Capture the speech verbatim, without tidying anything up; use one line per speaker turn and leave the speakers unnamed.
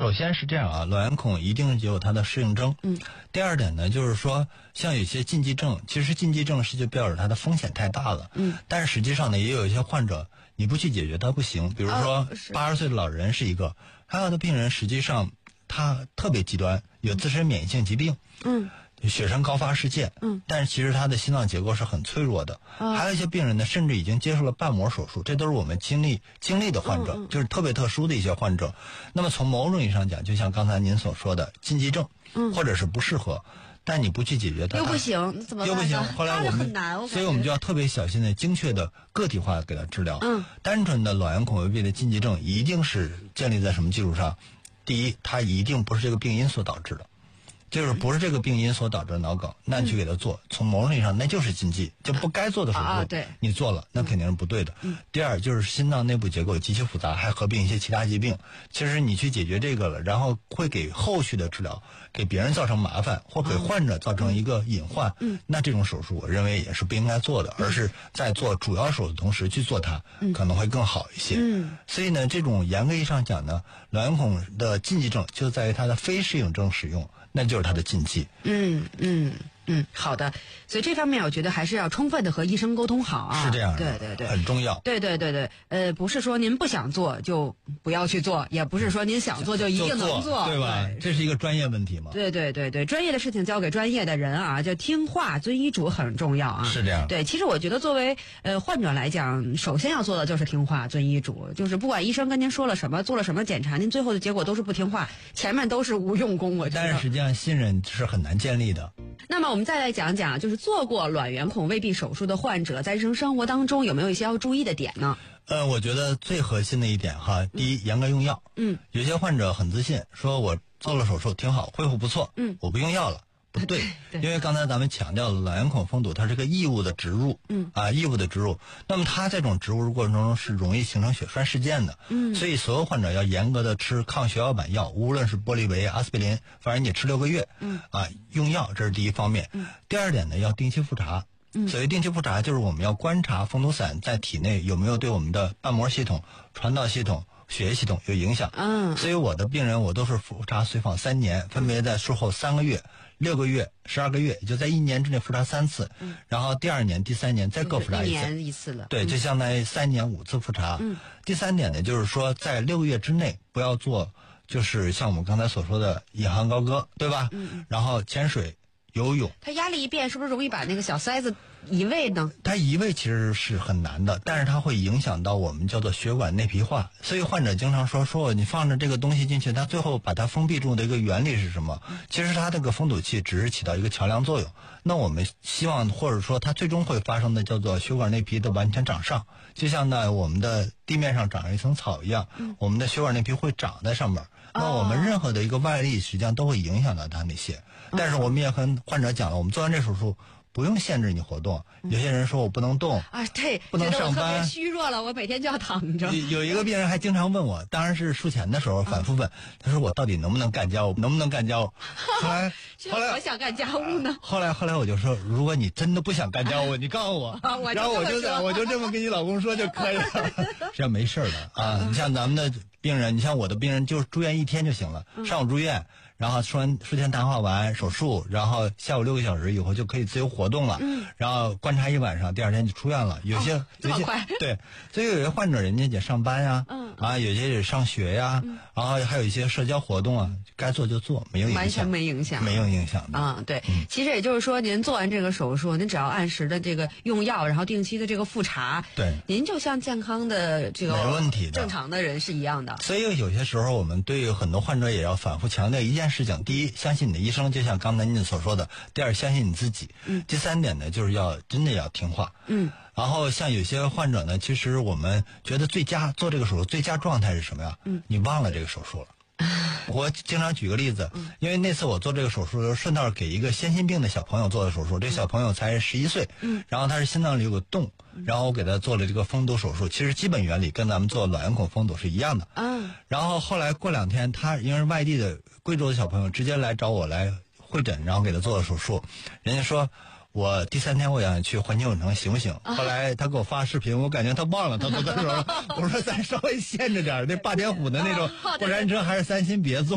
首先是这样啊，卵圆孔一定有它的适应症。
嗯。
第二点呢，就是说像有些禁忌症，其实禁忌症是就表示它的风险太大了。
嗯。
但是实际上呢，也有一些患者你不去解决它不行，比如说八十岁的老人是一个，还有的病人实际上他特别极端，有自身免疫性疾病。
嗯。
血栓高发事件，
嗯，
但是其实他的心脏结构是很脆弱的。
哦、
还有一些病人呢，甚至已经接受了瓣膜手术，这都是我们经历经历的患者，
嗯嗯、
就是特别特殊的一些患者。那么从某种意义上讲，就像刚才您所说的禁忌症，
嗯，
或者是不适合，但你不去解决它，
又不行，怎么办？
又不行。后来我们，
很难，我
所以我们就要特别小心的、精确的、个体化的给他治疗。
嗯，
单纯的卵圆孔围壁的禁忌症，一定是建立在什么基础上？第一，它一定不是这个病因所导致的。就是不是这个病因所导致的脑梗，那你去给他做，从某种意义上那就是禁忌，就不该做的手术，
啊对，
你做了那肯定是不对的。
嗯、
第二就是心脏内部结构极其复杂，还合并一些其他疾病。其实你去解决这个了，然后会给后续的治疗给别人造成麻烦，或给患者造成一个隐患。
嗯，
那这种手术我认为也是不应该做的，而是在做主要手术的同时去做它，
嗯、
可能会更好一些。
嗯，
所以呢，这种严格意义上讲呢，卵圆孔的禁忌症就在于它的非适应症使用。那就是它的禁忌。
嗯嗯嗯，好的。所以这方面我觉得还是要充分的和医生沟通好啊。
是这样的，
对对对，
很重要。
对对对对，呃，不是说您不想做就不要去做，也不是说您想做就一定能做，
对吧？
对，
这是一个专业问题嘛。
对对对对，专业的事情交给专业的人啊，就听话遵医嘱很重要啊。
是这样。
对，其实我觉得作为呃患者来讲，首先要做的就是听话遵医嘱，就是不管医生跟您说了什么，做了什么检查，您最后的结果都是不听话，前面都是无用功。我觉得。
但是实际上信任是很难建立的。
那么我们再来讲讲，就是做过卵圆孔围壁手术的患者，在日常生活当中有没有一些要注意的点呢？
呃，我觉得最核心的一点哈，第一，严格用药。
嗯。
有些患者很自信，说我做了手术挺好，恢复不错。
嗯。
我不用药了。不对，
对，
因为刚才咱们强调了卵圆孔封堵，它是个异物的植入，
嗯
啊，异物的植入。那么它这种植入过程中是容易形成血栓事件的，
嗯，
所以所有患者要严格的吃抗血小板药，无论是玻利维、阿司匹林，反正你吃六个月，
嗯，
啊，用药这是第一方面。
嗯，
第二点呢，要定期复查。
嗯，
所谓定期复查，就是我们要观察封堵散在体内有没有对我们的瓣膜系统、传导系统、血液系统有影响。
嗯，
所以我的病人我都是复查随访三年，分别在术后三个月、六个月、十二个月，也就在一年之内复查三次。
嗯，
然后第二年、第三年再各复查一次。
一年一次了。
对，就相当于三年五次复查。
嗯，
第三点呢，就是说在六个月之内不要做，就是像我们刚才所说的引吭高歌，对吧？
嗯，
然后潜水。游泳，
它压力一变，是不是容易把那个小塞子移位呢？
它移位其实是很难的，但是它会影响到我们叫做血管内皮化。所以患者经常说说你放着这个东西进去，它最后把它封闭住的一个原理是什么？其实它这个封堵器只是起到一个桥梁作用。那我们希望或者说它最终会发生的叫做血管内皮的完全长上，就像呢我们的地面上长了一层草一样，
嗯、
我们的血管内皮会长在上面。那我们任何的一个外力实际上都会影响到它那些，但是我们也跟患者讲了，我们做完这手术不用限制你活动。有些人说我不能动
啊，对，
不能上班，
觉得我特别虚弱了，我每天就要躺着。
有一个病人还经常问我，当然是术前的时候反复问，他说我到底能不能干家务，能不能干家务？后来后来
我想干家务呢。
后来后来我就说，如果你真的不想干家务，你告诉我，
啊、我
然后我就
在
我就这么跟你老公说就可以了，这样没事的啊。你像咱们的病人，你像我的病人，就是住院一天就行了，上午住院。然后说完术前谈话完手术，然后下午六个小时以后就可以自由活动了。
嗯，
然后观察一晚上，第二天就出院了。有些、
哦、
有些对，所以有些患者人家也上班呀，
嗯
啊，有些也上学呀，
嗯、
然后还有一些社交活动啊，该做就做，没有影响，
完全没影响，
没有影响的。
啊，对、
嗯，
其实也就是说，您做完这个手术，您只要按时的这个用药，然后定期的这个复查，
对，
您就像健康的这个
没问题的
正常的人是一样的。
所以有些时候我们对很多患者也要反复强调一件事情：第一，相信你的医生，就像刚才您所说的；第二，相信你自己。
嗯。
第三点呢，就是要真的要听话。
嗯。
然后像有些患者呢，其实我们觉得最佳做这个手术最佳状态是什么呀？
嗯。
你忘了这个手术了。我经常举个例子，因为那次我做这个手术的时候，顺道给一个先心病的小朋友做的手术，这小朋友才十一岁，
嗯，
然后他是心脏里有个洞，然后我给他做了这个封堵手术，其实基本原理跟咱们做卵圆孔封堵是一样的，
嗯，
然后后来过两天，他因为是外地的贵州的小朋友，直接来找我来会诊，然后给他做了手术，人家说。我第三天我想去环球影城行不行？后来他给我发视频，我感觉他忘了他做的时候，我说咱稍微限制点，那霸天虎的那种过山车还是三星别做。